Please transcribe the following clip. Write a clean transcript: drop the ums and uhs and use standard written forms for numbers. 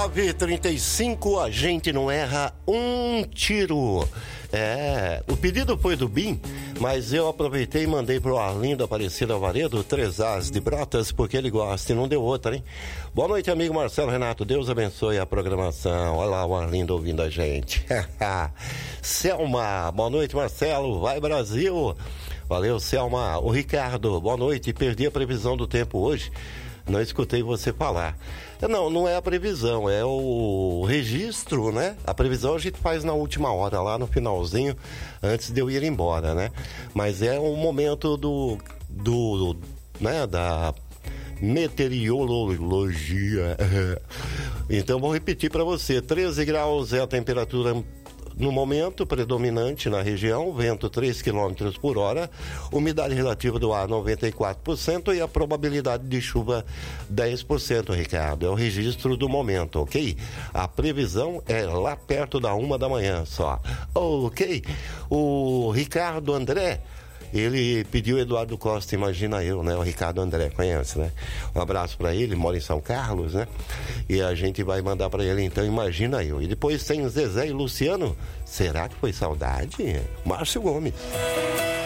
9h35, a gente não erra um tiro. O pedido foi do BIM, mas eu aproveitei e mandei pro Arlindo Aparecido Alvaredo 3 As de Brotas, porque ele gosta e não deu outra, hein? Boa noite, amigo Marcelo Renato, Deus abençoe a programação. Olha lá o Arlindo ouvindo a gente. Selma, boa noite, Marcelo, vai Brasil. Valeu, Selma. O Ricardo, boa noite, perdi a previsão do tempo hoje. Não escutei você falar. Não é a previsão, é o registro, né? A previsão a gente faz na última hora, lá no finalzinho, antes de eu ir embora, né? Mas é um momento da meteorologia. Então vou repetir para você, 13 graus é a temperatura no momento predominante na região, vento 3 km por hora, umidade relativa do ar 94% e a probabilidade de chuva 10%, Ricardo. É o registro do momento, ok? A previsão é lá perto da 1 da manhã só, ok? O Ricardo André, ele pediu Eduardo Costa, imagina eu, né? O Ricardo André, conhece, né? Um abraço pra ele, mora em São Carlos, né? E a gente vai mandar pra ele, então, imagina eu. E depois tem Zezé e Luciano, será que foi saudade? Márcio Gomes.